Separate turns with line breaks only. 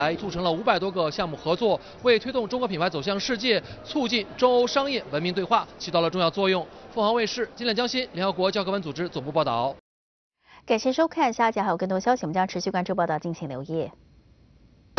促成了500多个项目合作，为推动中国品牌走向世界、促进中欧商业文明对话起到了重要作用。凤凰卫视、金亮江新联合国教科文组织总部报道。
感谢收看，下一节还有更多消息，我们将持续关注报道，敬请留意。